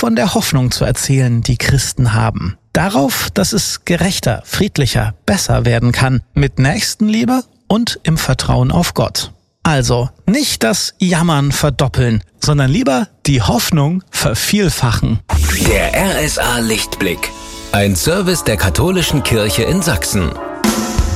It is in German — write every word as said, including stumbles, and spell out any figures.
von der Hoffnung zu erzählen, die Christen haben. Darauf, dass es gerechter, friedlicher, besser werden kann, mit Nächstenliebe und im Vertrauen auf Gott. Also nicht das Jammern verdoppeln, sondern lieber die Hoffnung vervielfachen. Der R S A Lichtblick. Ein Service der Katholischen Kirche in Sachsen.